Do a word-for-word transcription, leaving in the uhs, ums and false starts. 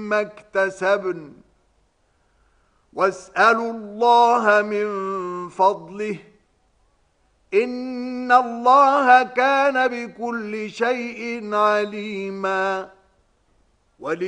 مما اكتسبن واسألوا الله من فضله إن الله كان بكل شيء عليما.